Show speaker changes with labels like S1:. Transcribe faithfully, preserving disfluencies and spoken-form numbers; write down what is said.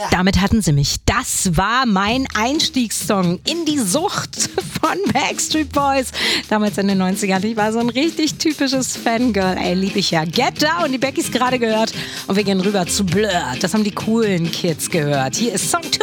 S1: Damit hatten sie mich. Das war mein Einstiegssong in die Sucht von Backstreet Boys. Damals in den neunzigern. Ich war so ein richtig typisches Fangirl. Ey, lieb ich ja. Get Down, die Beckys gerade gehört. Und wir gehen rüber zu Blur. Das haben die coolen Kids gehört. Hier ist Song zwei.